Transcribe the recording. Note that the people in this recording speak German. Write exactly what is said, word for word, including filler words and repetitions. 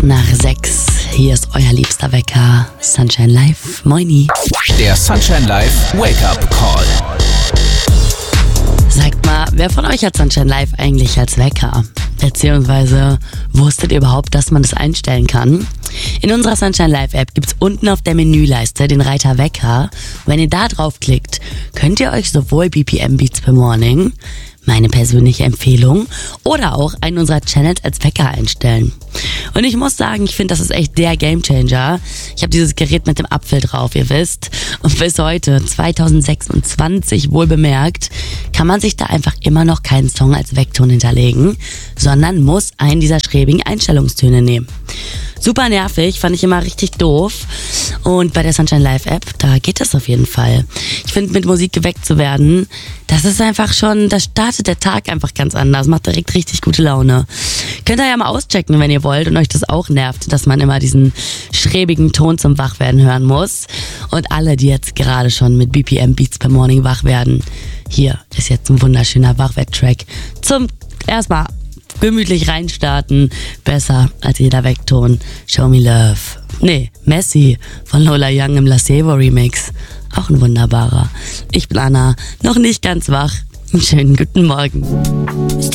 Nach sechs, hier ist euer liebster Wecker, Sunshine Live. Moini. Der Sunshine Live Wake-up Call. Sagt mal, wer von euch hat Sunshine Live eigentlich als Wecker? Beziehungsweise, wusstet ihr überhaupt, dass man das einstellen kann? In unserer Sunshine Live App gibt's unten auf der Menüleiste den Reiter Wecker. Und wenn ihr da draufklickt, könnt ihr euch sowohl B P M Beats per Morning, meine persönliche Empfehlung, oder auch einen unserer Channels als Wecker einstellen. Und ich muss sagen, ich finde, das ist echt der Gamechanger. Ich habe dieses Gerät mit dem Apfel drauf, ihr wisst. Und bis heute, zwanzig sechsundzwanzig, wohl bemerkt, kann man sich da einfach immer noch keinen Song als Weckton hinterlegen, sondern muss einen dieser schräbigen Einstellungstöne nehmen. Super nervig, fand ich immer richtig doof. Und bei der Sunshine Live App, da geht das auf jeden Fall. Ich finde, mit Musik geweckt zu werden, das ist einfach schon, da startet der Tag einfach ganz anders, macht direkt richtig gute Laune. Könnt ihr ja mal auschecken, wenn ihr wollt und euch das auch nervt, dass man immer diesen schräbigen Ton zum Wachwerden hören muss. Und alle, die jetzt gerade schon mit B P M Beats per Morning wach werden, hier ist jetzt ein wunderschöner Wachwert-Track zum erstmal gemütlich reinstarten. Besser als jeder Weckton. Show Me Love. Nee, Messi von Lola Young im Lacevo Remix. Auch ein wunderbarer. Ich bin Anna, noch nicht ganz wach. Einen schönen guten Morgen.